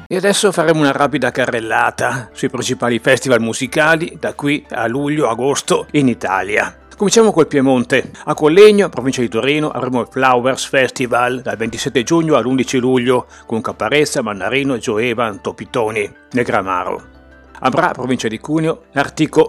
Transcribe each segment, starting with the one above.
E adesso faremo una rapida carrellata sui principali festival musicali da qui a luglio-agosto in Italia. Cominciamo col Piemonte. A Collegno, provincia di Torino, avremo il Flowers Festival dal 27 giugno all'11 luglio con Caparezza, Mannarino, Gioevan, Topitoni nel Gramaro. A Bra, provincia di Cuneo, l'Artico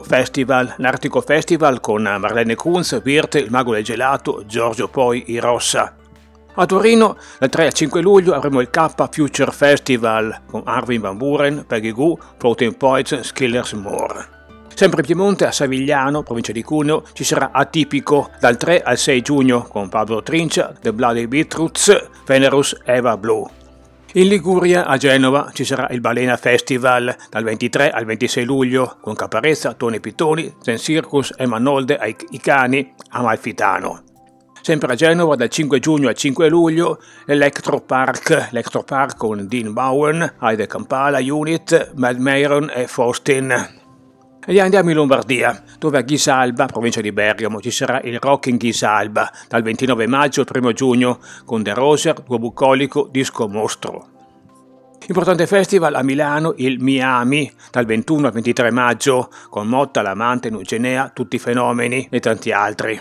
Festival con Marlene Kunz, Virte, il Mago del Gelato, Giorgio Poi, i Rossa. A Torino, dal 3 al 5 luglio, avremo il K Future Festival con Armin van Buuren, Peggy Goo, Floating Points, Skillers More. Sempre in Piemonte, a Savigliano, provincia di Cuneo, ci sarà Atipico dal 3 al 6 giugno con Pablo Trincia, The Bloody Beetroots, Venerus, Eva Blue. In Liguria, a Genova, ci sarà il Balena Festival dal 23 al 26 luglio con Caparezza, Tony Pitoni, Zen Circus, Emanolde, I Cani, Amalfitano. Sempre a Genova, dal 5 giugno al 5 luglio, l'Electro Park con Dean Bowen, Heide Kampala Unit, Mad Mayron e Faustin. E andiamo in Lombardia, dove a Ghisalba, provincia di Bergamo, ci sarà il Rock in Ghisalba, dal 29 maggio al 1 giugno, con The Roser, Duo Bucolico, Disco Mostro. Importante festival a Milano, il Miami, dal 21 al 23 maggio, con Motta, Lamante, Nugenea, Tutti i Fenomeni e tanti altri.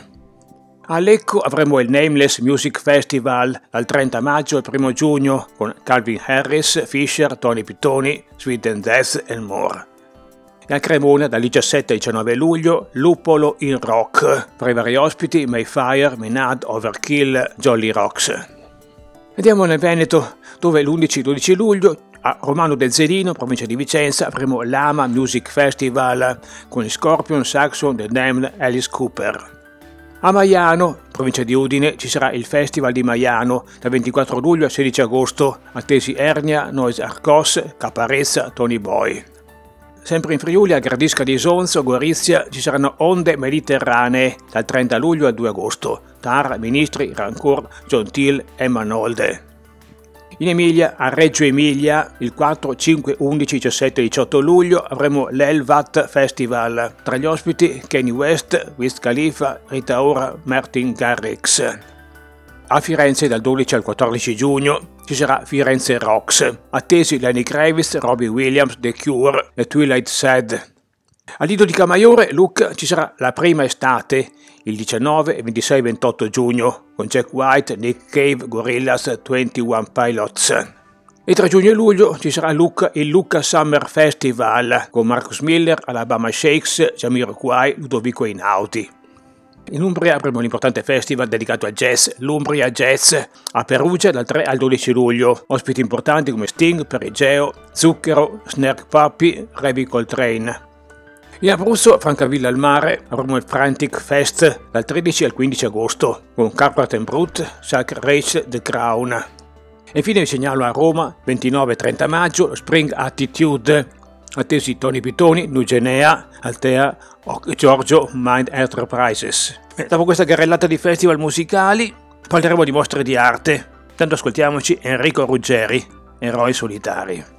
A Lecco avremo il Nameless Music Festival dal 30 maggio al 1 giugno, con Calvin Harris, Fisher, Tony Pitoni, Sweet and Death and More. E a Cremona, dal 17 al 19 luglio, Lupolo in Rock, tra i vari ospiti Mayfire, Menad, Overkill, Jolly Rocks. Andiamo nel Veneto, dove l'11-12 luglio, a Romano del Zelino, provincia di Vicenza, avremo l'Ama Music Festival con gli Scorpion, Saxon, The Damned, Alice Cooper. A Maiano, provincia di Udine, ci sarà il Festival di Maiano dal 24 luglio al 16 agosto, attesi Ernia, Noise Arcos, Caparezza, Tony Boy. Sempre in Friuli, a Gradisca di Isonzo, Gorizia, ci saranno Onde Mediterranee dal 30 luglio al 2 agosto, Tar, Ministri, Rancour, John Till e Manolde. In Emilia, a Reggio Emilia, il 4, 5, 11, 17 e 18 luglio avremo l'Elvat Festival. Tra gli ospiti Kanye West, Wiz Khalifa, Rita Ora, Martin Garrix. A Firenze, dal 12 al 14 giugno, ci sarà Firenze Rocks, attesi Lenny Kravitz, Robbie Williams, The Cure e Twilight Sad. A Lido di Camaiore, Lucca, ci sarà la prima estate, il 19, 26 e 28 giugno, con Jack White, Nick Cave, Gorillaz, 21 Pilots. E tra giugno e luglio ci sarà a Lucca il Lucca Summer Festival, con Marcus Miller, Alabama Shakes, Jamiroquai, Ludovico Einaudi. In Umbria avremo un importante festival dedicato al jazz, l'Umbria Jazz, a Perugia dal 3 al 12 luglio. Ospiti importanti come Sting, Perigeo, Zucchero, Snark Puppy, Ravi Coltrane. In Abruzzo, a Francavilla al Mare, avremo il Frantic Fest dal 13 al 15 agosto, con Carpet & Brut, Sacred Race, The Crown. E infine vi segnalo a Roma, 29 e 30 maggio, lo Spring Attitude, attesi Tony Pitoni, Nugenea, Altea, Giorgio, Mind Enterprises. Dopo questa carrellata di festival musicali parleremo di mostre di arte. Tanto ascoltiamoci Enrico Ruggeri, Eroi solitari.